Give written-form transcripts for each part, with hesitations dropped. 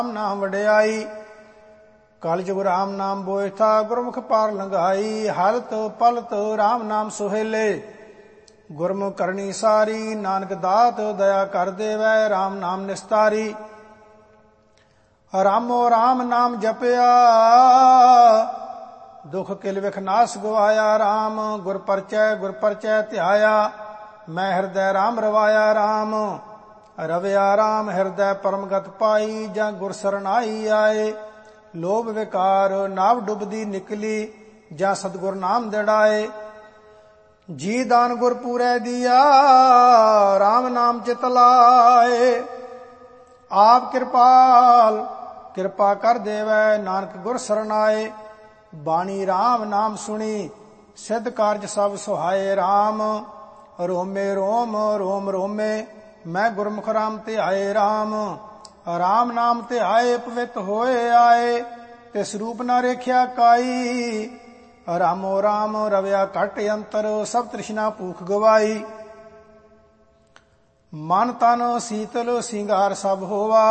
ਨਾਮ ਵਡਿਆਈ। ਕਲਯੁਗ ਰਾਮ ਨਾਮ ਬੋਇਥਾ, ਗੁਰਮੁਖ ਪਾਰ ਲੰਘਾਈ। ਹਲਤ ਪਲਤ ਰਾਮ ਨਾਮ ਸੁਹੇਲੇ, ਗੁਰਮੁਖ ਕਰਨੀ ਸਾਰੀ। ਨਾਨਕ ਦਾਤ ਦਇਆ ਕਰ ਦੇਵੈ, ਰਾਮ ਨਾਮ ਨਿਸਤਾਰੀ। ਰਾਮੋ ਰਾਮ ਨਾਮ ਜਪਿਆ, ਦੁਖ ਕਿਲ ਵਿਖ ਨਾਸ ਗਵਾਇਆ। ਰਾਮ ਗੁਰ ਪਰਚੈ ਧਿਆਇਆ, ਮੈਂ ਹਿਰਦੈ ਰਾਮ ਰਵਾਇਆ। ਰਾਮ ਰਵਿਆ ਰਾਮ ਹਿਰਦੈ ਪਰਮਗਤ ਪਾਈ। ਜਾਂ ਗੁਰ ਸਰਨਾਈ ਆਏ, ਲੋਭ ਵਿਕਾਰ ਨਾਵ ਡੁੱਬਦੀ ਨਿਕਲੀ। ਜਾਂ ਸਤਿਗੁਰ ਨਾਮ ਦਿੜਾਏ, ਜੀ ਦਾਨ ਗੁਰ ਪੂਰੈ ਦੀਆ। ਰਾਮ ਨਾਮ ਚਿਤ ਲਾਏ, ਆਪ ਕਿਰਪਾਲ ਕਿਰਪਾ ਕਰ ਦੇਵੈ। ਨਾਨਕ ਗੁਰ ਸਰਨਾਏ, ਬਾਣੀ ਰਾਮ ਨਾਮ ਸੁਣੀ। ਸਿੱਧ ਕਾਰਜ ਸਭ ਸੁਹਾਏ। ਰਾਮ ਰੋਮੇ ਰੋਮ ਰੋਮ ਰੋਮੇ, ਮੈਂ ਗੁਰਮੁਖ ਰਾਮ ਧਿਆਏ। ਰਾਮ ਰਾਮ ਨਾਮ ਧਿਆਏ, ਪਵਿੱਤ ਹੋਏ ਆਏ। ਤਿਸ ਰੂਪ ਨਾ ਰੇਖਿਆ ਕਾਈ। ਰਾਮੋ ਰਾਮ ਰਵਿਆ ਘਟ ਅੰਤਰ, ਸਭ ਤ੍ਰਿਸ਼ਨਾ ਭੂਖ ਗਵਾਈ। ਮਨ ਤਨ ਸੀਤਲ ਸਿੰਗਾਰ ਸਭ ਹੋਵਾ,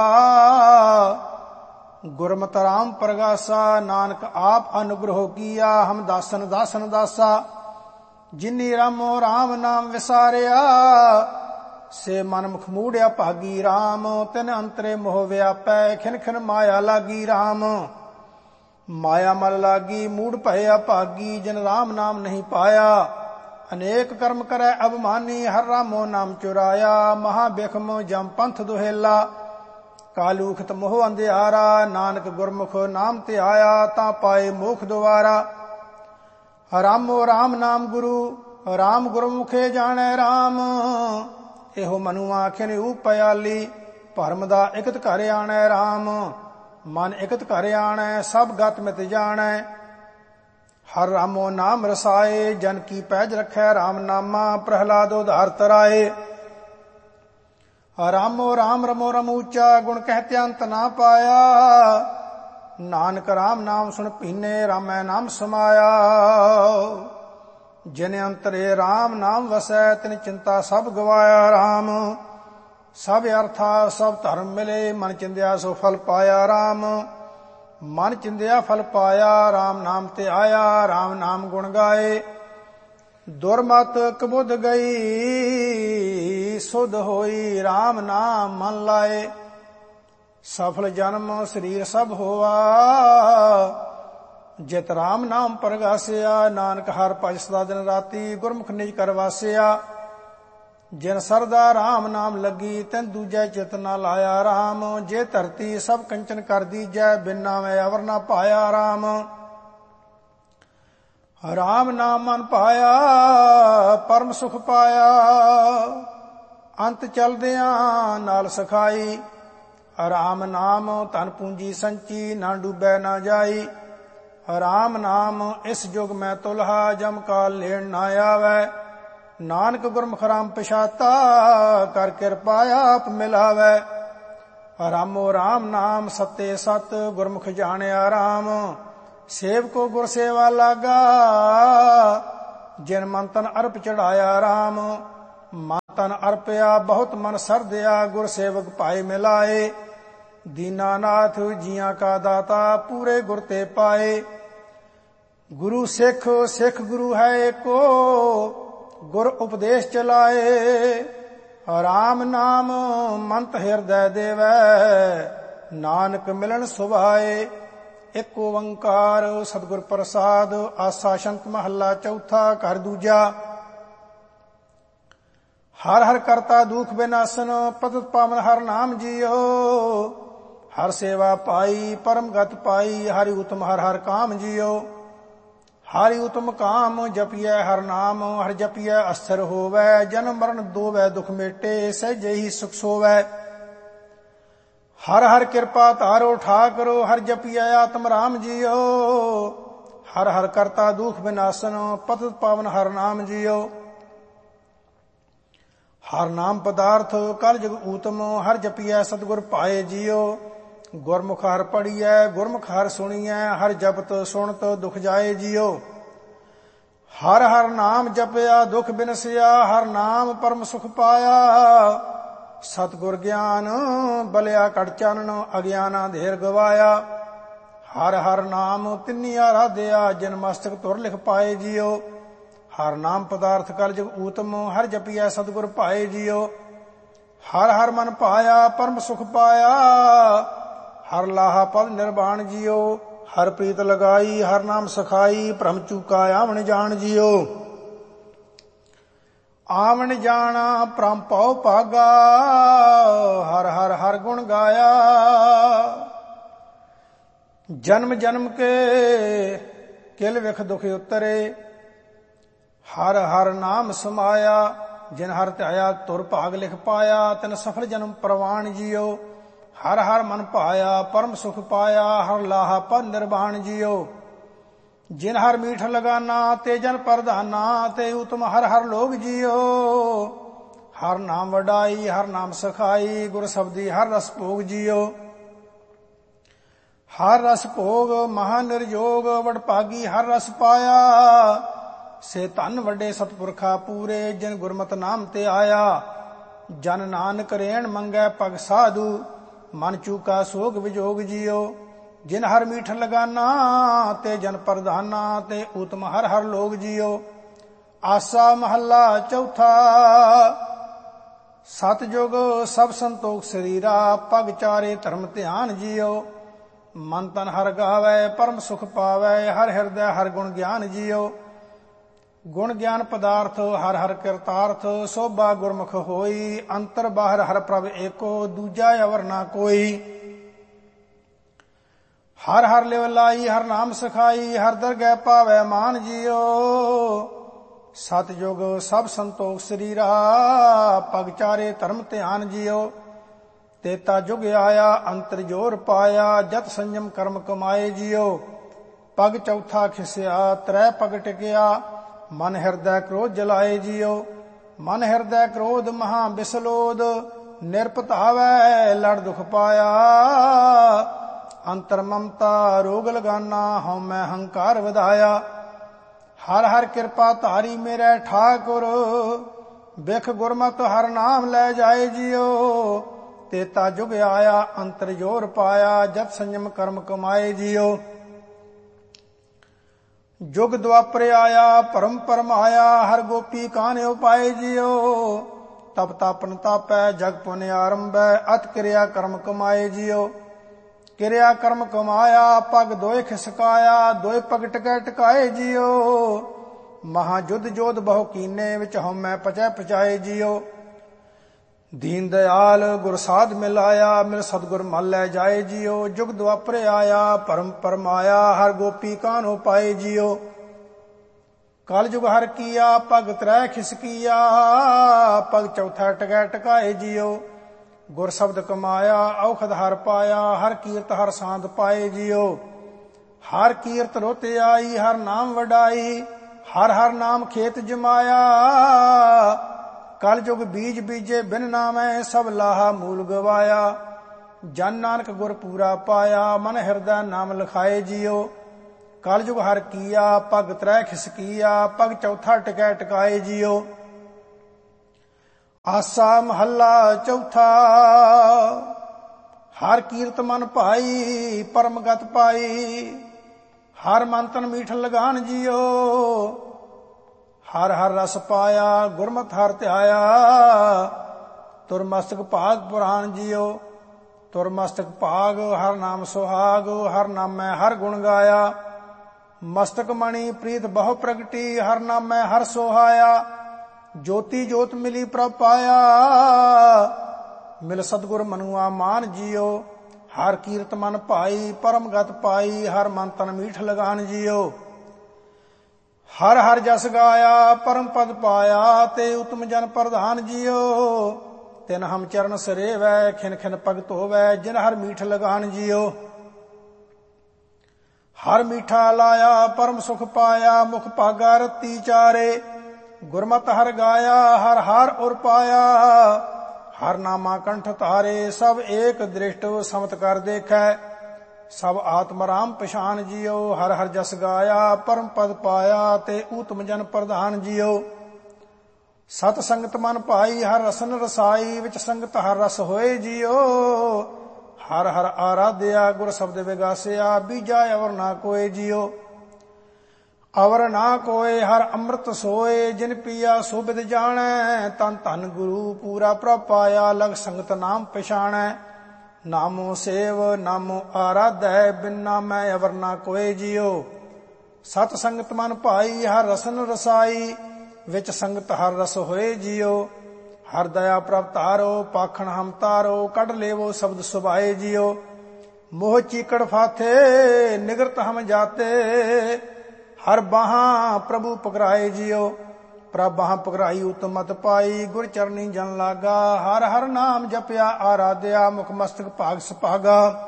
ਗੁਰਮਤਿ ਰਾਮ ਪ੍ਰਗਾਸਾ। ਨਾਨਕ ਆਪ ਅਨੁਗ੍ਰਹ ਕੀਆ, ਹਮ ਦਾਸਨ ਦਾਸਨ ਦਾਸਾ। ਜਿਨੀ ਰਾਮੋ ਰਾਮ ਨਾਮ ਵਿਸਾਰਿਆ, ਸੇ ਮਨ ਮੁਖ ਮੂੜਿਆ ਭਾਗੀ। ਰਾਮ ਤਿਨ ਅੰਤਰੇ ਮੋਹ ਵਿਆਪੈ, ਖਿਨ ਖਿਨ ਮਾਇਆ ਲਾਗੀ। ਰਾਮ ਮਾਇਆ ਮਲ ਲਾਗੀ, ਮੂੜ ਭਇਆ ਭਾਗੀ। ਜਿਨ ਰਾਮ ਨਾਮ ਨਹੀਂ ਪਾਇਆ, ਅਨੇਕ ਕਰਮ ਕਰੈ ਅਭਮਾਨੀ। ਹਰ ਰਾਮੋ ਨਾਮ ਚੁਰਾਇਆ, ਮਹਾ ਬਿਖਮ ਜਮ ਪੰਥ ਦੁਹੇਲਾ। ਕਾਲੂਖਤ ਮੋਹ ਅੰਧਿਆਰਾ, ਨਾਨਕ ਗੁਰਮੁਖ ਨਾਮ ਧਿਆਇਆ। ਤਾਂ ਪਾਏ ਮੋਖ ਦੁਆਰਾ। ਰਾਮੋ ਰਾਮ ਨਾਮ ਗੁਰੂ, ਰਾਮ ਗੁਰਮੁਖੇ ਜਾਣੈ। ਰਾਮ ਇਹੋ ਮਨੁ ਆਖਿਨ ਉਪਿਆਲੀ, ਭਰਮ ਦਾ ਇਕਤ ਘਰ ਆਣੈ। ਰਾਮ ਮਨ ਇਕਤ ਘਰ ਆਣੈ, ਸਭ ਗਤ ਮਿਤ ਜਾਣੈ। ਹਰ ਰਾਮੋ ਨਾਮ ਰਸਾਏ, ਜਨ ਕੀ ਪੈਜ ਰਖੈ। ਰਾਮ ਨਾਮਾ ਪ੍ਰਹਿਲਾਦ ਉਧਾਰ ਤਰਾਏ। ਰਾਮੋ ਰਾਮ ਰਮੋ ਰਮ ਉੱਚਾ, ਗੁਣ ਕਹਿਤੇ ਅੰਤ ਨਾ ਪਾਇਆ। ਨਾਨਕ ਰਾਮ ਨਾਮ ਸੁਣ ਪੀਨੇ, ਰਾਮੈ ਨਾਮ ਸਮਾਇਆ। ਜਿਨ ਅੰਤਰੇ ਰਾਮ ਨਾਮ ਵਸੈ, ਤਿਨ ਚਿੰਤਾ ਸਭ ਗਵਾਇਆ। ਰਾਮ ਸਭ ਅਰਥਾ ਸਭ ਧਰਮ ਮਿਲੇ, ਮਨ ਚਿੰਦਿਆ ਸੋ ਫਲ ਪਾਇਆ। ਰਾਮ ਮਨ ਚਿੰਦਿਆ ਫਲ ਪਾਇਆ। ਰਾਮ ਨਾਮ ਤੇ ਆਇਆ, ਰਾਮ ਨਾਮ ਗੁਣ ਗਾਏ। ਦੁਰਮਤ ਕਬੁੱਧ ਗਈ, ਸੁਧ ਹੋਈ। ਰਾਮ ਨਾਮ ਮਨ ਲਾਏ, ਸਫਲ ਜਨਮ ਸਰੀਰ ਸਭ ਹੋਆ। ਜਿਤ ਰਾਮ ਨਾਮ ਪ੍ਰਗਾਸਿਆ, ਨਾਨਕ ਹਰ ਭਜ ਸਦਾ ਦਿਨ ਰਾਤੀ। ਗੁਰਮੁਖ ਨਿਜ ਕਰ ਵਾਸਿਆ, ਜਿਨ ਸਰਦਾ ਰਾਮ ਨਾਮ ਲੱਗੀ। ਤੈਨ ਦੂਜੈ ਚਿਤ ਨਾ ਲਾਇਆ। ਰਾਮ ਜੇ ਧਰਤੀ ਸਭ ਕੰਚਨ ਕਰ ਦੀਜੈ, ਬਿਨਾ ਮੈਂ ਅਵਰ ਨਾ ਪਾਇਆ। ਰਾਮ ਰਾਮ ਨਾਮ ਮਨ ਪਾਇਆ, ਪਰਮ ਸੁਖ ਪਾਇਆ। ਅੰਤ ਚਲਦਿਆਂ ਨਾਲ ਸਖਾਈ। ਰਾਮ ਨਾਮ ਧਨ ਪੂੰਜੀ ਸੰਚੀ, ਨਾ ਡੂਬੈ ਨਾ ਜਾਈ। ਰਾਮ ਨਾਮ ਇਸ ਜੁਗ ਮੈਂ ਤੁਲਹਾ, ਜਮ ਕਾਲ ਲੈਣ ਨਾ ਆਵੈ। ਨਾਨਕ ਗੁਰਮੁਖ ਰਾਮ ਪਛਾਤਾ, ਕਰ ਕਿਰਪਾ ਆਪ ਮਿਲਾਵੈ। ਰਾਮੋ ਰਾਮ ਨਾਮ ਸਤੇ ਸਤ, ਗੁਰਮੁਖ ਜਾਣਿਆ। ਰਾਮ ਸੇਵਕੋ ਗੁਰ ਸੇਵਾ ਲਾਗਾ, ਜਿਨ ਮਨ ਤਨ ਅਰਪ ਚੜਾਇਆ। ਰਾਮ ਮਨ ਤਨ ਅਰਪਿਆ, ਬਹੁਤ ਮਨ ਸਰਦਿਆ। ਗੁਰ ਸੇਵਕ ਭਾਏ ਮਿਲਾਏ, ਦੀਨਾਨਾਥ ਜੀਆਂ ਕਾ ਦਾਤਾ। ਪੂਰੇ ਗੁਰ ਤੇ ਪਾਏ, ਗੁਰੂ ਸਿੱਖ ਸਿੱਖ ਗੁਰੂ ਹੈ ਏਕੋ। ਗੁਰ ਉਪਦੇਸ਼ ਚਲਾਏ, ਰਾਮ ਨਾਮ ਮੰਤ ਹਿਰਦੈ ਦੇਵੈ। ਨਾਨਕ ਮਿਲਣ ਸੁਭਾਏ, ਇੱਕ ਓੰਕਾਰ ਸਤਿਗੁਰ ਪ੍ਰਸਾਦ। ਆਸਾ ਸ਼ੰਤ ਮਹੱਲਾ ਚੌਥਾ, ਘਰ ਦੂਜਾ। ਹਰ ਹਰ ਕਰਤਾ ਦੁਖ ਬਿਨਾਸਨ, ਪਤਿਤ ਪਾਵਨ ਹਰ ਨਾਮ ਜੀਓ। ਹਰ ਸੇਵਾ ਪਾਈ, ਪਰਮ ਗਤ ਪਾਈ। ਹਰਿ ਉਤਮ ਹਰ ਹਰ ਕਾਮ ਜੀਓ। ਹਰਿ ਉਤਮ ਕਾਮ ਜਪੀਐ ਹਰ ਨਾਮ। ਹਰਿ ਜਪੀਐ ਅਸਥਿਰ ਹੋਵੈ, ਜਨਮ ਮਰਨ ਦੋਵੈ ਦੁਖ ਮੇਟੇ। ਸਹਿਜੇ ਹੀ ਸੁਖ ਸੋਵੈ। ਹਰ ਹਰ ਕਿਰਪਾ ਧਾਰੋ ਠਾਕਰੋ। ਹਰਿ ਜਪੀਐ ਆਤਮ ਰਾਮ ਜੀਓ। ਹਰ ਹਰ ਕਰਤਾ ਦੁਖ ਬਿਨਾਸਨ, ਪਤਿਤ ਪਾਵਨ ਹਰ ਨਾਮ ਜੀਓ। ਹਰ ਨਾਮ ਪਦਾਰਥ ਕਲਯੁਗ ਊਤਮ। ਹਰਿ ਜਪੀਐ ਸਤਿਗੁਰ ਭਾਏ ਜੀਓ। ਗੁਰਮੁਖ ਹਰਿ ਪੜੀਐ, ਗੁਰਮੁਖ ਹਰਿ ਸੁਣੀਐ। ਹਰਿ ਜਪਤ ਸੁਣਤ ਦੁਖ ਜਾਏ ਜੀਓ। ਹਰ ਹਰ ਨਾਮ ਜਪਿਆ, ਦੁਖ ਬਿਨਸਿਆ। ਹਰ ਨਾਮ ਪਰਮ ਸੁਖ ਪਾਇਆ। ਸਤਿਗੁਰ ਗਿਆਨ ਬਲਿਆ ਕੜ ਚਾਨਣ ਅਗਿਆਨਾ ਧੇਰ ਗਵਾਇਆ। ਹਰ ਹਰ ਨਾਮ ਤਿੰਨੀ ਆਰਾਧਿਆ ਜਿਨ ਮਸਤਕ ਤੁਰ ਲਿਖ ਪਾਏ ਜੀਓ। ਹਰ ਨਾਮ ਪਦਾਰਥ ਕਲ ਜੁਗ ਊਤਮ ਹਰ ਜਪੀਐ ਸਤਿਗੁਰ ਭਾਏ ਜੀਓ। ਹਰ ਹਰ ਮਨ ਭਾਇਆ ਪਰਮ ਸੁਖ ਪਾਇਆ ਹਰ ਲਾਹਾ ਪਦ ਨਿਰਵਾਣ ਜੀਓ। ਹਰ ਪ੍ਰੀਤ ਲਗਾਈ ਹਰ ਨਾਮ ਸਖਾਈ ਭ੍ਰਮ ਚੂਕਾ ਆਵਣ ਜਾਣ ਜੀਓ। ਆਵਣ ਜਾਣਾ ਭ੍ਰਮ ਭਉ ਭਾਗਾ ਹਰ ਹਰ ਹਰ ਗੁਣ ਗਾਇਆ। ਜਨਮ ਜਨਮ ਕੇ ਕਿਲ ਵਿਖ ਦੁਖ ਉਤਰੇ ਹਰ ਹਰ ਨਾਮ ਸਮਾਇਆ। ਜਿਨ ਹਰ ਧਿਆਇਆ ਤੁਰ ਭਾਗ ਲਿਖ ਪਾਇਆ ਤਿਨ ਸਫਲ ਜਨਮ ਪ੍ਰਵਾਨ ਜੀਓ। ਹਰ ਹਰ ਮਨ ਭਾਇਆ ਪਰਮ ਸੁਖ ਪਾਇਆ ਹਰ ਲਾਹਾ ਪਦ ਨਿਰਵਾਣ ਜੀਓ। ਜਿਨ ਹਰ ਮੀਠ ਲਗਾਨਾ ਤੇ ਜਨ ਪ੍ਰਧਾਨਾ ਤੇ ਉਤਮ ਹਰ ਹਰ ਲੋਗ ਜੀਓ। ਹਰ ਨਾਮ ਵਡਾਈ ਹਰ ਨਾਮ ਸਖਾਈ ਗੁਰ ਸਬਦੀ ਹਰ ਰਸ ਭੋਗ ਜੀਓ। ਹਰ ਰਸ ਭੋਗ ਮਹਾ ਨਿਰਜੋਗ ਵਡਭਾਗੀ ਹਰ ਰਸ ਪਾਇਆ। ਸੇ ਧਨ ਵੱਡੇ ਸਤਿਪੁਰਖਾ ਪੂਰੇ ਜਿਨ ਗੁਰਮਤਿ ਨਾਮ ਤੇ ਆਇਆ। ਜਨ ਨਾਨਕ ਰੇਣ ਮੰਗੈ ਪਗ ਸਾਧੂ ਮਨ ਚੂਕਾ ਸੋਗ ਵਿਜੋਗ ਜੀਓ। ਜਿਨ ਹਰ ਮੀਠ ਲਗਾਨਾ ਤੇ ਜਨ ਪ੍ਰਧਾਨਾ ਤੇ ਊਤਮ ਹਰ ਹਰ ਲੋਗ ਜੀਓ। ਆਸਾ ਮਹੱਲਾ ਚੌਥਾ। ਸਤਿਜੁਗ ਸਭ ਸੰਤੋਖ ਸਰੀਰਾ ਪਗ ਚਾਰੇ ਧਰਮ ਧਿਆਨ ਜੀਓ। ਮਨ ਤਨ ਹਰ ਗਾਵੈ ਪਰਮ ਸੁਖ ਪਾਵੈ ਹਰ ਹਿਰਦੈ ਹਰ ਗੁਣ ਗਿਆਨ ਜੀਓ। ਗੁਣ ਗਿਆਨ ਪਦਾਰਥ ਹਰ ਹਰ ਕਿਰਤਾਰਥ ਸੋਭਾ ਗੁਰਮੁਖ ਹੋਈ। ਅੰਤਰ ਬਾਹਰ ਹਰ ਪ੍ਰਭ ਏਕੋ ਦੂਜਾ ਅਵਰ ਨਾ ਕੋਈ। ਹਰ ਹਰ ਲਿਵ ਲਾਈ ਹਰ ਨਾਮ ਸਖਾਈ ਹਰ ਦਰਗਹਿ ਪਾਵੈ ਮਾਨ ਜੀਓ। ਸਤਿਜੁਗ ਸਭ ਸੰਤੋਖ ਸਰੀਰਾ ਪਗ ਚਾਰੇ ਧਰਮ ਧਿਆਨ ਜੀਓ। ਤੇਤਾ ਜੁਗ ਆਇਆ ਅੰਤਰ ਜੋਰ ਪਾਇਆ ਜਤ ਸੰਜਮ ਕਰਮ ਕਮਾਏ ਜੀਓ। ਪਗ ਚੌਥਾ ਖਿਸਿਆ ਤ੍ਰੈ ਪਗ ਟਿਕਿਆ ਮਨ ਹਿਰਦੈ ਕ੍ਰੋਧ ਜਲਾਏ ਜੀਓ। ਮਨ ਹਿਰਦੈ ਕ੍ਰੋਧ ਮਹਾ ਬਿਸਲੋਦ ਨਿਰਪਤਾਵੈ ਲੜ ਦੁਖ ਪਾਇਆ। ਅੰਤਰ ਮਮਤਾ ਰੋਗ ਲਗਾਨਾ ਹਉਮੈ ਹੰਕਾਰ ਵਧਾਇਆ। ਹਰ ਹਰ ਕਿਰਪਾ ਧਾਰੀ ਮੇਰੇ ਠਾਕੁਰ ਬਿਖ ਗੁਰਮਤਿ ਹਰ ਨਾਮ ਲੈ ਜਾਏ ਜੀਓ। ਤੇਤਾ ਜੁਗ ਆਇਆ ਅੰਤਰ ਜੋਰ ਪਾਇਆ ਜਤ ਸੰਜਮ ਕਰਮ ਕਮਾਏ ਜੀਓ। ਜੁਗ ਦੁਆਪਰ ਆਇਆ ਭਰਮ ਪਰਮਾਇਆ ਹਰ ਗੋਪੀ ਕਾਨਿਓ ਪਾਏ ਜੀਓ। ਤਪ ਤਾਪਨ ਤਾਪੈ ਜਗ ਪੁਨ ਆਰੰਭੈ ਅਤ ਕਿਰਿਆ ਕਰਮ ਕਮਾਏ ਜੀਓ। ਕਿਰਿਆ ਕਰਮ ਕਮਾਇਆ ਪਗ ਦੋਇ ਖਿਸਕਾਇਆ ਦੋਇ ਪਗ ਟਕੈ ਟਕਾਏ ਜੀਓ। ਮਹਾ ਜੁਧ ਜੋਧ ਬਹੁ ਕੀਨੇ ਵਿੱਚ ਹਉਮੈ ਪਚੈ ਪਚਾਏ ਜੀਓ। ਦੀਨ ਦਇਆਲ ਗੁਰ ਸਾਧ ਮਿਲਾਇਆ ਮਿਲ ਸਤਿਗੁਰ ਮਲ ਲੈ ਜਾਏ ਜੀਓ। ਜੁਗ ਦੁਆਪਰ ਆਇਆ ਭਰਮ ਪਰਮਾਇਆ ਹਰ ਗੋਪੀ ਕਾਨੋ ਪਾਏ ਜੀਓ। ਕਲ ਜੁਗ ਹਰ ਕੀਆ ਪਗ ਤ੍ਰੈ ਖਿਸਕੀਆ ਪਗ ਚੌਥਾ ਟਕੈ ਟਕਾਏ ਜੀਓ। ਗੁਰ ਸ਼ਬਦ ਕਮਾਇਆ ਔਖਦ ਹਰ ਪਾਇਆ ਹਰ ਕੀਰਤ ਹਰ ਸਾਂਦ ਪਾਏ ਜੀਓ। ਹਰ ਕੀਰਤ ਰੁਤ ਆਈ ਹਰ ਨਾਮ ਵਡਾਈ ਹਰ ਹਰ ਨਾਮ ਖੇਤ ਜਮਾਇਆ। ਕਲ ਜੁਗ ਬੀਜ ਬੀਜੇ ਬਿਨ ਨਾਮੈ ਸਭ ਲਾਹਾ ਮੂਲ ਗਵਾਇਆ। ਜਨ ਨਾਨਕ ਗੁਰ ਪੂਰਾ ਪਾਇਆ ਮਨ ਹਿਰਦੈ ਨਾਮ ਲਿਖਾਏ ਜੀਓ। ਕਲ ਜੁਗ ਹਰ ਕੀਆ ਪਗ ਤ੍ਰੈ ਖਿਸਕੀਆ ਪਗ ਚੌਥਾ ਟਕੈ ਟਕਾਏ ਜੀਓ। ਆਸਾ ਮਹੱਲਾ ਚੌਥਾ। ਹਰ ਕੀਰਤ ਮਨ ਭਾਈ ਪਰਮ ਗਤ ਪਾਈ ਹਰ ਮਨ ਤਨ ਮੀਠ ਲਗਾਨ ਜੀਓ। ਹਰ ਹਰ ਰਸ ਪਾਇਆ ਗੁਰਮਤਿ ਹਰ ਧਿਆਇਆ ਤੁਰ ਮਸਤਕ ਭਾਗ ਪੁਰਾਨ ਜੀਓ। ਤੁਰ ਮਸਤਕ ਭਾਗ ਹਰ ਨਾਮ ਸੁਹਾਗ ਹਰ ਨਾਮੈ ਹਰ ਗੁਣ ਗਾਇਆ। ਮਸਤਕ ਮਣੀ ਪ੍ਰੀਤ ਬਹੁ ਪ੍ਰਗਟੀ ਹਰ ਨਾਮੈ ਹਰ ਸੋਹਾਇਆ। ਜੋਤੀ ਜੋਤ ਮਿਲੀ ਪ੍ਰਭ ਪਾਇਆ ਮਿਲ ਸਤਿਗੁਰ ਮਨੁਆ ਮਾਨ ਜੀਓ। ਹਰ ਕੀਰਤ ਮਨ ਭਾਈ ਪਰਮ ਗਤ ਪਾਈ ਹਰ ਮਨ ਤਨ ਮੀਠ ਲਗਾਨ ਜੀਓ। ਹਰ ਹਰ ਜਸ ਗਾਇਆ ਪਰਮ ਪਦ ਪਾਇਆ ਤੇ ਉਤਮ ਜਨ ਪ੍ਰਧਾਨ ਜੀਓ। ਤਿਨ ਹਮ ਚਰਨ ਸਰੇਵੈ ਖਿਨ ਖਿਨ ਭਗਤ ਹੋਵੈ ਜਿਨ ਹਰ ਮੀਠ ਲਗਾਨ ਜੀਓ। ਹਰ ਮੀਠਾ ਲਾਇਆ ਪਰਮ ਸੁਖ ਪਾਇਆ ਮੁਖ ਭਾਗਾ ਰਤੀ ਚਾਰੇ। ਗੁਰਮਤਿ ਹਰ ਗਾਇਆ ਹਰ ਹਰ ਉਰ ਪਾਇਆ ਹਰ ਨਾਮਾ ਕੰਠ ਧਾਰੇ। ਸਭ ਏਕ ਦ੍ਰਿਸ਼ਟ ਸਮਤ ਕਰ ਦੇਖੈ ਸਭ ਆਤਮ ਰਾਮ ਪਛਾਨ ਜੀਓ। ਹਰ ਹਰ ਜਸ ਗਾਇਆ ਪਰਮ ਪਦ ਪਾਇਆ ਤੇ ਊਤਮ ਜਨ ਪ੍ਰਧਾਨ ਜੀਓ। ਸਤ ਸੰਗਤ ਮਨ ਭਾਈ ਹਰ ਰਸਨ ਰਸਾਈ, ਵਿੱਚ ਸੰਗਤ ਹਰ ਰਸ ਹੋਏ ਜੀਓ। ਹਰ ਹਰ ਆਰਾਧਿਆ ਗੁਰ ਸ਼ਬਦ ਵਿਗਾਸਿਆ, ਬੀਜਾ ਅਵਰ ਨਾ ਕੋਏ ਜੀਓ। ਅਵਰ ਨਾ ਕੋਏ ਹਰ ਅੰਮ੍ਰਿਤ ਸੋਏ, ਜਿਨ ਪੀਆ ਸੋ ਬਿਦ ਜਾਣੈ। ਤਨ ਧਨ ਗੁਰੂ ਪੂਰਾ ਪ੍ਰਭ ਪਾਇਆ, ਲਗ ਸੰਗਤ ਨਾਮ ਪਛਾਣੈ। ਨਾਮੋ ਸੇਵ ਨਾਮੋ ਆਰਾਧੈ, ਬਿਨ ਨਾਮੈ ਅਵਰ ਨਾ ਕੋਏ ਜੀਓ। ਸਤ ਸੰਗਤ ਮਨ ਭਾਈ ਹਰ ਰਸਨ ਰਸਾਈ, ਵਿੱਚ ਸੰਗਤ ਹਰ ਰਸ ਹੋਏ ਜੀਓ। ਹਰ ਦਇਆ ਪ੍ਰਭ ਧਾਰੋ, ਪਾਖਣ ਹਮ ਤਾਰੋ, ਕੱਢ ਲੇਵੋ ਸ਼ਬਦ ਸੁਭਾਏ ਜੀਓ। ਮੋਹ ਚੀਕੜ ਫਾਥੇ ਨਿਗਰਤ ਹਮ ਜਾਤੇ, ਹਰ ਬਾਹਾਂ ਪ੍ਰਭੂ ਪਕਰਾਏ ਜੀਓ। ਪ੍ਰਭ ਬਾਹਾਂ ਪਕਰਾਈ ਉਤਮ ਮਤ ਪਾਈ, ਗੁਰ ਚਰਨੀ ਜਨ ਲਾਗਾ। ਹਰ ਹਰ ਨਾਮ ਜਪਿਆ ਆਰਾਧਿਆ, ਮੁਖ ਮਸਤਕ ਭਾਗ ਸੁਭਾਗਾ।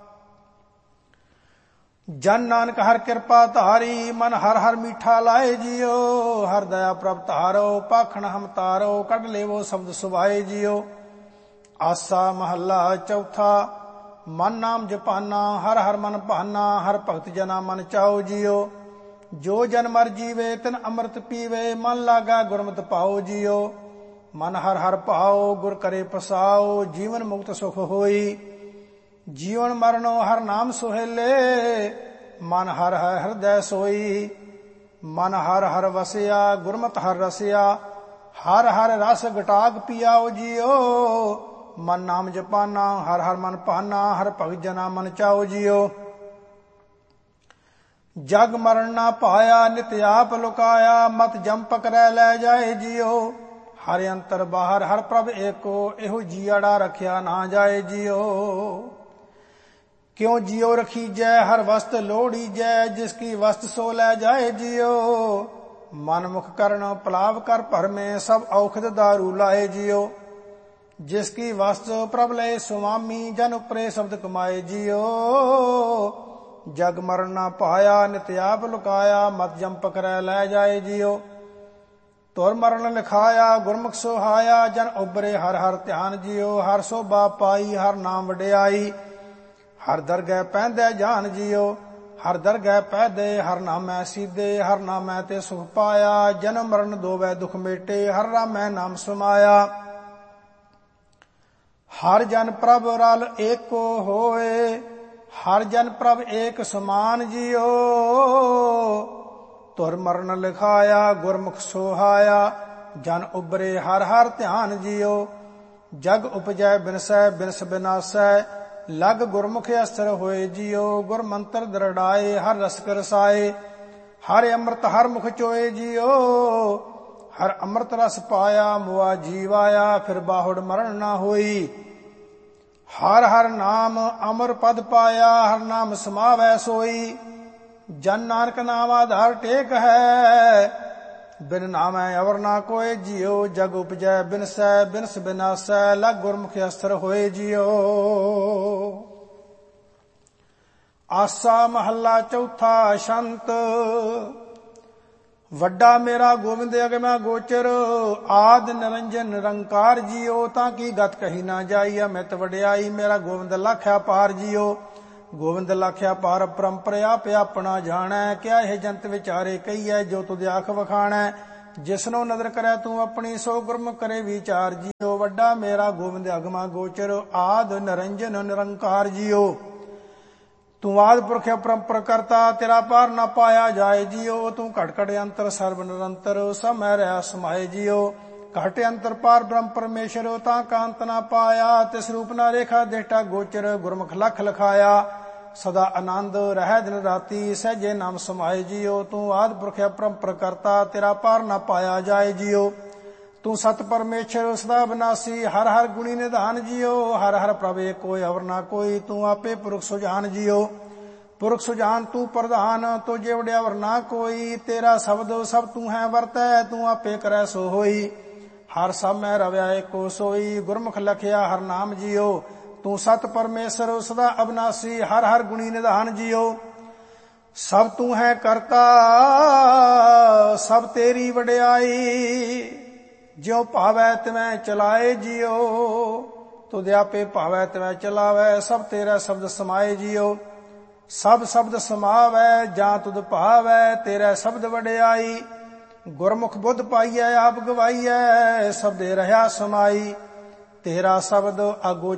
ਜਨ ਨਾਨਕ ਹਰ ਕਿਰਪਾ ਧਾਰੀ, ਮਨ ਹਰ ਹਰ ਮੀਠਾ ਲਾਏ ਜੀਓ। ਹਰ ਦਇਆ ਪ੍ਰਭ ਧਾਰੋ, ਪਾਖਣ ਹਮ ਤਾਰੋ, ਕੱਢ ਲੇਵੋ ਸ਼ਬਦ ਸੁਭਾਏ ਜੀਓ। ਆਸਾ ਮਹੱਲਾ ਚੌਥਾ। ਮਨ ਨਾਮ ਜਪਾਨਾ, ਹਰ ਹਰ ਮਨ ਭਾਨਾ, ਹਰ ਭਗਤ ਜਨਾ ਮਨ ਚਾਓ ਜੀਓ। ਜੋ ਜਨ ਮਰ ਜੀਵੇ ਤਿਨ ਅੰਮ੍ਰਿਤ ਪੀਵੇ, ਮਨ ਲਾਗਾ ਗੁਰਮਤਿ ਪਾਓ ਜੀਓ। ਮਨ ਹਰ ਹਰ ਭਾਓ, ਗੁਰ ਕਰੇ ਪਸਾਓ, ਜੀਵਨ ਮੁਕਤ ਸੁਖ ਹੋਈ। ਜੀਵਨ ਮਰਨੋ ਹਰ ਨਾਮ ਸੁਹੇਲੇ, ਮਨ ਹਰ ਹਰ ਹਿਰਦੈ ਸੋਈ। ਮਨ ਹਰ ਹਰ ਵਸਿਆ, ਗੁਰਮਤਿ ਹਰ ਰਸਿਆ, ਹਰ ਹਰ ਰਸ ਗਟਾਕ ਪੀਆਓ ਜੀਓ। ਮਨ ਨਾਮ ਜਪਾਨਾ, ਹਰ ਹਰ ਮਨ ਭਾਨਾ, ਹਰ ਭਗਤ ਜਨਾ ਮਨ ਚਾਓ ਜੀਓ। ਜਗ ਮਰਨ ਨਾ ਪਾਇਆ, ਨਿਤ ਆਪ ਲੁਕਾਇਆ, ਮਤ ਜਮ ਪਕੜੈ ਲੈ ਜਾਏ ਜੀਓ। ਹਰ ਅੰਤਰ ਬਾਹਰ ਹਰ ਪ੍ਰਭ ਏਕੋ, ਇਹੋ ਜੀਅੜਾ ਰਖਿਆ ਨਾ ਜਾਏ ਜੀਓ। ਕਿਉ ਜਿਉ ਰਖੀਜੈ ਹਰ ਵਸਤ ਲੋੜੀਜੈ, ਜਿਸ ਕੀ ਵਸਤ ਸੋ ਲੈ ਜਾਏ ਜੀਓ। ਮਨ ਮੁਖ ਕਰਨ ਪਲਾਵ ਕਰ ਭਰਮੇ, ਸਭ ਔਖਦ ਦਾਰੂ ਲਾਏ ਜੀਓ। ਜਿਸ ਕੀ ਵਸਤ ਪ੍ਰਭ ਲਏ ਸੁਆਮੀ, ਜਨ ਉਪਰੇ ਸ਼ਬਦ ਕਮਾਏ ਜੀਓ। ਜਗ ਮਰਨ ਨਾ ਪਾਇਆ, ਨਿਤ ਆਪ ਲੁਕਾਇਆ, ਮਤ ਜਮ ਪਕੜੈ ਲੈ ਜਾਏ ਜੀਓ। ਤੁਰ ਮਰਨ ਲਿਖਾਇਆ, ਗੁਰਮੁਖ ਸੁਹਾਇਆ, ਜਨ ਉਬਰੇ ਹਰ ਹਰ ਧਿਆਨ ਜੀਓ। ਹਰ ਸੋਭਾ ਪਾਈ, ਹਰ ਨਾਮ ਵਡਿਆਈ, ਹਰ ਦਰਗਹਿ ਪੈਂਦੈ ਜਾਨ ਜੀਓ। ਹਰ ਦਰਗਹਿ ਪੈਦੇ, ਹਰ ਨਾਮੈ ਸੀਦੇ, ਹਰ ਨਾਮੈ ਤੇ ਸੁਖ ਪਾਇਆ। ਜਨਮ ਮਰਨ ਦੋਵੈ ਦੁਖ ਮੇਟੇ, ਹਰ ਰਾਮੈ ਨਾਮ ਸਮਾਇਆ। ਹਰ ਜਨ ਪ੍ਰਭ ਰਲ ਏਕੋ ਹੋਏ, ਹਰ ਜਨ ਪ੍ਰਭ ਏਕ ਸਮਾਨ ਜੀਓ। ਤੁਰ ਮਰਨ ਲਿਖਾਇਆ, ਗੁਰਮੁਖ ਸੋਹਾਇਆ, ਜਨ ਉਬਰੇ ਹਰ ਹਰ ਧਿਆਨ ਜੀਓ। ਜਗ ਉਪਜੈ ਬਿਨਸੈ, ਬਿਨਸ ਬਿਨਾਸੈ, ਲਗ ਗੁਰਮੁਖ ਅਸਰ ਹੋਏ ਜੀਓ। ਗੁਰ ਮੰਤਰ ਦਰੜਾਏ, ਹਰ ਰਸਕ ਰਸਾਏ, ਹਰ ਅੰਮ੍ਰਿਤ ਹਰ ਮੁਖ ਚੋਏ ਜੀਓ। ਹਰ ਅੰਮ੍ਰਿਤ ਰਸ ਪਾਇਆ, ਮੁਆ ਜੀਵ ਆਇਆ, ਫਿਰ ਬਾਹੁੜ ਮਰਨ ਨਾ ਹੋਈ। ਹਰ ਹਰ ਨਾਮ ਅਮਰ ਪਦ ਪਾਇਆ, ਹਰ ਨਾਮ ਸਮਾਵੈ ਸੋਈ। ਜਨ ਨਾਨਕ ਨਾਮ ਆਧਾਰ ਟੇਕ ਹੈ, ਬਿਨ ਨਾਮੈ ਅਵਰ ਨਾ ਕੋਏ ਜੀਓ। ਜਗ ਉਪਜੈ ਬਿਨਸੈ, ਬਿਨਸ ਬਿਨਾਸੈ, ਲਗ ਗੁਰਮੁਖ ਅਸਰ ਹੋਏ ਜੀਓ। ਆਸਾ ਮਹੱਲਾ ਚੌਥਾ। ਛੰਤ। ਵੱਡਾ ਮੇਰਾ ਗੋਬਿੰਦ ਅਗਮੈ ਗੋਚਰ, ਆਦ ਨਿਰੰਜਨ ਨਿਰੰਕਾਰ ਜੀਓ। ਤਾਂ ਕੀ ਗਤ ਕਹੀ ਨਾ ਜਾਈ, ਅਮਿਤ ਵਡਿਆਈ, ਮੇਰਾ ਗੋਬਿੰਦ ਲਾਖਿਆ ਪਾਰ ਜੀਓ। ਗੋਬਿੰਦ ਲਾਖਿਆ ਪਾਰ ਪਰੰਪਰ ਆਪ ਆਪਣਾ ਜਾਣੈ, ਕਿਆ ਇਹ ਜੰਤ ਵਿਚਾਰੇ ਕਹੀਐ, ਜੋ ਤੁਧ ਆਖ ਵਖਾਣੈ। ਜਿਸਨੋ ਨਦਰ ਕਰੈ ਤੂੰ ਆਪਣੀ, ਸੋ ਗੁਰਮੁਖ ਕਰੇ ਵਿਚਾਰ ਜੀਓ। ਵੱਡਾ ਮੇਰਾ ਗੋਬਿੰਦ ਅਗਮਾ ਗੋਚਰ, ਆਦ ਨਿਰੰਜਨ ਨਿਰੰਕਾਰ ਜੀਓ। ਤੂੰ ਆਦਿ ਪੁਰਖ ਅਪਰੰਪਰ ਕਰਤਾ, ਤੇਰਾ ਪਾਰ ਨਾ ਪਾਇਆ ਜਾਏ ਜੀਓ। ਤੂੰ ਘਟ ਘਟ ਅੰਤਰ ਸਰਬ ਨਿਰੰਤਰ, ਸਭ ਮਹਿ ਰਹਿ ਸਮਾਏ ਜੀਓ। ਘਟ ਅੰਤਰ ਪਾਰ ਬ੍ਰਹਮ ਪਰਮੇਸ਼ਰ, ਤਾਂ ਕਾਂਤ ਨਾ ਪਾਇਆ। ਤਿਸ ਰੂਪ ਨਾ ਰੇਖਾ ਦੇਟਾ ਗੋਚਰ, ਗੁਰਮੁਖ ਲਖ ਲਖਾਇਆ। ਸਦਾ ਆਨੰਦ ਰਹਿ ਦਿਨ ਰਾਤੀ, ਸਹਿਜੇ ਨਾਮ ਸਮਾਏ ਜੀਓ। ਤੂੰ ਆਦਿ ਪੁਰਖ ਅਪਰੰਪਰ ਕਰਤਾ, ਤੇਰਾ ਪਾਰ ਨਾ ਪਾਇਆ ਜਾਏ ਜੀਓ। ਤੂੰ ਸਤ ਪਰਮੇਸ਼ਰ ਸਦਾ ਬਿਨਾਸੀ, ਹਰ ਹਰ ਗੁਣੀ ਨਿਧਾਨ ਜੀਓ। ਹਰ ਹਰ ਪ੍ਰਭ ਏਕੋ ਅਵਰ ਨਾ ਕੋਈ, ਤੂੰ ਆਪੇ ਪੁਰਖ ਸੁਜਾਨ ਜੀਓ। ਪੁਰਖ ਸੁਜਾਨ ਤੂੰ ਪ੍ਰਧਾਨ, ਤੋ ਜਿਵੜਿਆ ਅਵਰ ਨਾ ਕੋਈ। ਤੇਰਾ ਸ਼ਬਦ ਸਭ ਤੂੰ ਹੈ ਵਰਤੈ, ਤੂੰ ਆਪੇ ਕਰੈ ਸੋ ਹੋਈ। ਹਰ ਸਭ ਮੈਂ ਰਵਿਆ ਏਕੋ ਸੋਈ, ਗੁਰਮੁਖ ਲਖਿਆ ਹਰ ਨਾਮ ਜੀਓ। ਤੂੰ ਸਤ ਪਰਮੇਸ਼ਰ ਸਦਾ ਅਬਨਾਸੀ, ਹਰ ਹਰ ਗੁਣੀ ਨਿਧਾਨ ਜੀਓ। ਸਭ ਤੂੰ ਹੈ ਕਰਤਾ, ਸਭ ਤੇਰੀ ਵਡਿਆਈ। ਜਿਉ ਭਾਵੈ ਤਿਵੈ ਚਲਾਏ ਜੀਓ। ਤੁਧ ਆਪੇ ਭਾਵੈ ਤਿਵੈ ਚਲਾਵੈ, ਸਭ ਤੇਰਾ ਸ਼ਬਦ ਸਮਾਏ ਜੀਓ। ਸਭ ਸ਼ਬਦ ਸਮਾਵੈ, ਜਾਂ ਤੁਧ ਭਾਵੈ, ਤੇਰਾ ਸ਼ਬਦ ਵਡਿਆਈ। ਗੁਰਮੁਖ ਬੁੱਧ ਪਾਈਐ ਆਪ ਗਵਾਈਐ, ਸਬਦੇ ਰਹਾ ਸਮਾਈ। ਤੇਰਾ ਸ਼ਬਦ ਆਗੋ